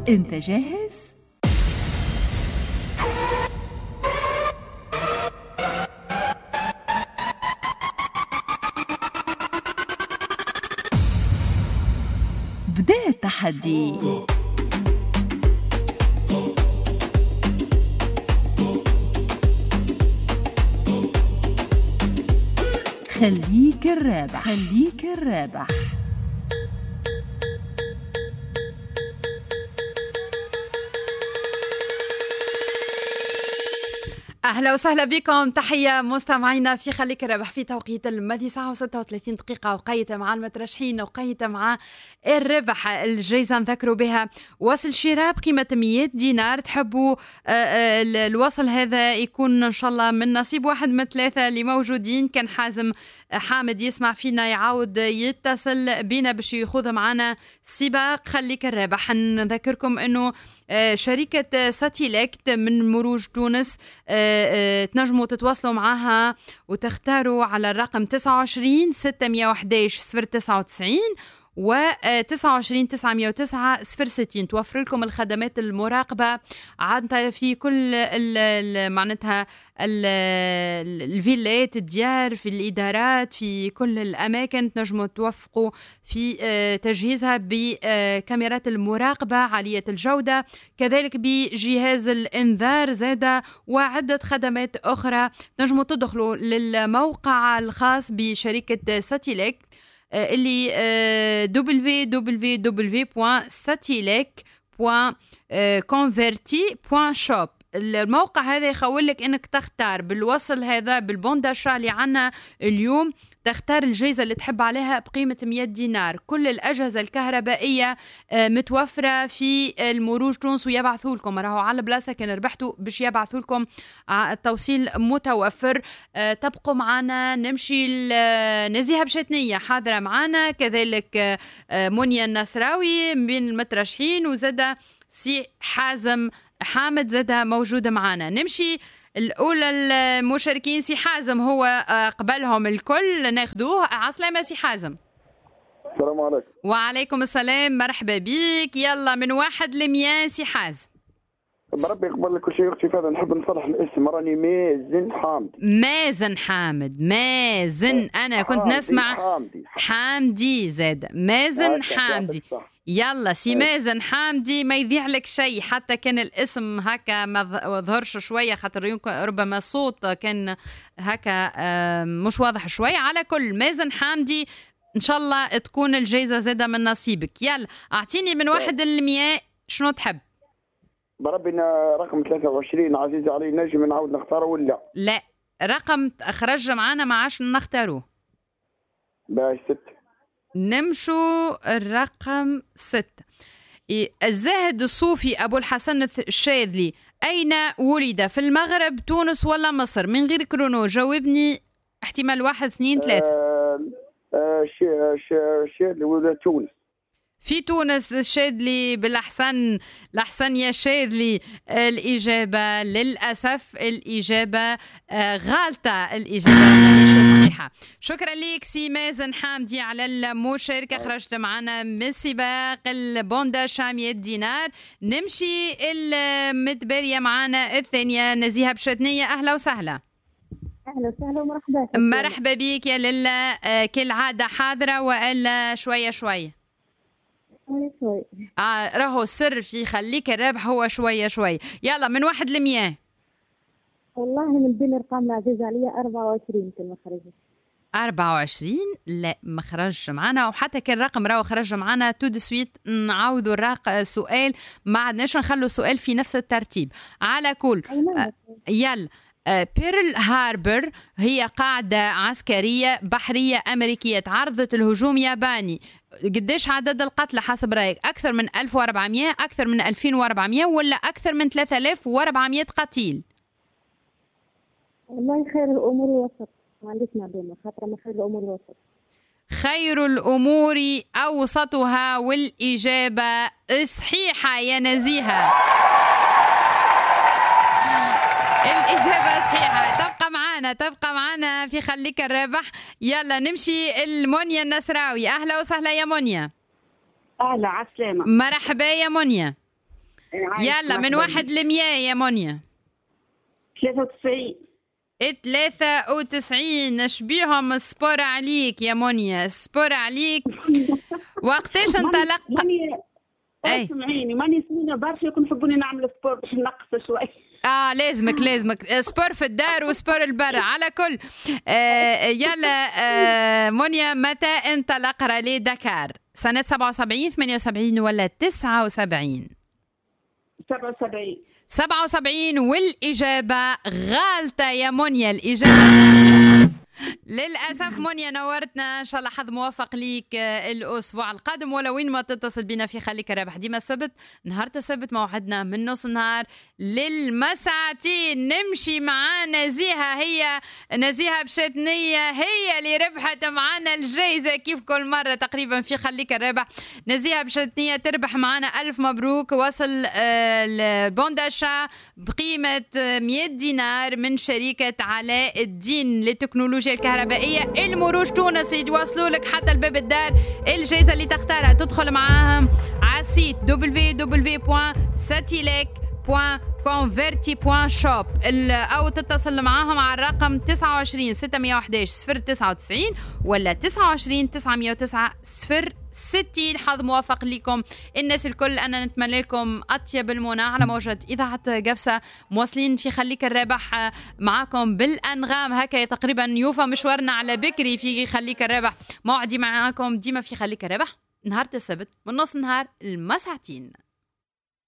انت جاهز؟ بدأ التحدي. خليك الرابح، خليك الرابح. أهلا وسهلا بكم، تحية مستمعينا في خليك الرابح في توقيت الماضي ساعة و36 دقيقة، وقيتة مع المترشحين وقيتة مع الربح. الجائزة نذكروا بها وصل شراء بقيمة 100 دينار. تحبوا الوصل هذا يكون إن شاء الله من نصيب واحد من ثلاثة اللي موجودين. كان حازم حامد يسمع فينا يعاود يتصل بينا باش يخوض معنا سباق خليك الرابح. نذكركم أنه شركة ساتيلكت من مروج تونس تنجموا تتواصلوا معها وتختاروا على الرقم 29 611 099 و 29 909 060. توفر لكم الخدمات المراقبة عادة في كل معناتها الفيلات، الديار، في الإدارات، في كل الأماكن. تنجموا توفقوا في تجهيزها بكاميرات المراقبة عالية الجودة، كذلك بجهاز الإنذار زادة، وعدة خدمات أخرى. تنجموا تدخلوا للموقع الخاص بشركة ساتيلك اللي www.satellec.converti.shop. الموقع هذا يخول لك انك تختار بالوصل هذا بالبون داشا اللي عنا اليوم، تختار الجائزة اللي تحب عليها بقيمة 100 دينار. كل الأجهزة الكهربائية متوفرة في المروج تونس ويبعثوا لكم، راهو على البلاصة كان ربحتوا باش يبعثوا لكم التوصيل متوفر. تبقوا معنا نمشي نزيهة بشتنية حاضرة معنا، كذلك منيا النصراوي من المترشحين، وزادة سي حازم حامد زادة موجودة معنا. نمشي الأولى المشاركين. سي حازم هو قبلهم الكل، ناخذوه. عسلامة سي حازم. السلام عليكم. وعليكم السلام، مرحبا بيك. يلا من 1 ل100 سي حازم. بربي يقبل لك كل شيء اختي فهد. نحب نصلح الاسم، راني مازن حامد. مازن حامد، مازن. أنا كنت نسمع حامدي زاد. مازن حامدي. يلا سي مازن حامدي، ما يضيع لك شيء حتى كان الاسم هكا ما ظهرش شوية، خاطر ربما الصوت كان هكا مش واضح شوية. على كل مازن حامدي إن شاء الله تكون الجائزة زادة من نصيبك. يلا أعطيني من 1 ل100 شنو تحب؟ بربنا رقم 23 عزيز علي، نجم نعاود نختاره ولا لا؟ رقم خرج معنا ما عادش نختاروه. باش 6. نمشوا الرقم 6. الزاهد الصوفي أبو الحسن الشاذلي أين ولد؟ في المغرب، تونس، ولا مصر؟ من غير كرونو جاوبني، احتمال 1 2 3. الشاذلي ولد تونس. في تونس الشاذلي بالأحسن. الأحسن يا شاذلي. الإجابة للأسف الإجابة غالطة، الإجابة مش صحيحة. شكرا لك سي مازن حامدي على المشاركة. خرجت معنا من سباق البوندا 100 دينار. نمشي المتبارية معنا الثانية نزيهة بشتنية. أهلا وسهلا. أهلا وسهلا ومرحبا. مرحبا بك يا للا. كالعادة حاضرة وإلا شوية شوية؟ راهو السر في خليك الرابح هو شوية شوية. يلا من 1 ل100. والله من بين الأرقام العزيزة عليا 24 كلمة خرجت. 24 لا ما خرج معنا، وحتى كان الرقم راهو خرج معنا تو دو سويت. نعاودوا السؤال، ما عدناش نخلوا السؤال في نفس الترتيب. على كل يلا. بيرل هاربر هي قاعدة عسكرية بحرية أمريكية تعرضت الهجوم ياباني. قديش عدد القتلى حسب رأيك؟ أكثر من 1400، أكثر من 2400، ولا أكثر من 3400 قتيل؟ والله خير الأمور الوسط، ما عنديش معلومة، خاطر ما خير الأمور الوسط. خير الأمور أوسطها، والإجابة صحيحة يا نزيهة. الإجابة صحيحة. تبقى معنا في خليك الرابح. يلا نمشي المنيا النصراوي. أهلا وسهلا يا منيا. أهلا عسلامة. مرحبا يا منيا. يلا من 1 ل100 يا منيا. 93. 93. نشبيهم سبور عليك يا منيا، سبور عليك. وقتاش انطلق؟ اي سمعيني، ماني سمينة برشا، يكون يحبوني نعمل سبور باش نقص شوي. لازمك سبور في الدار وسبور البر على كل. يلا منيا، متى انطلق رالي دكار؟ سنة 77 78 ولا 79؟ 77. 77 والإجابة غالطة يا منيا. الإجابة للأسف منيا نورتنا. إن شاء الله حظ موفق ليك الأسبوع القادم، ولا وين ما تتصل بنا في خليك الرابح. ديما السبت، نهار السبت موعدنا من نص النهار للمساعتين. نمشي مع نزيهة، هي نزيهة بشتنية، هي اللي ربحت معنا الجائزة كيف كل مرة تقريبا في خليك الرابح. نزيهة بشتنية تربح معنا 1000 مبروك. وصل البونداشا بقيمة 100 دينار من شركة علاء الدين للتكنولوجيا الكهربائية المروج تونس، يوصلوا لك حتى الباب الدار. الجائزة اللي تختارها تدخل معاهم على السيت www.satilek.converti.shop أو تتصل معاهم على الرقم 29 611 099 ولا 29 909 060. حظ موفق لكم الناس الكل. أنا نتمنى لكم أطيب المنى على موجة إذاعة قفصة. مواصلين في خليك الرابح معاكم بالأنغام. هكا تقريبا يوفى مشوارنا على بكري في خليك الرابح. موعدي معاكم ديما في خليك الرابح نهار السبت من نص النهار المساعتين.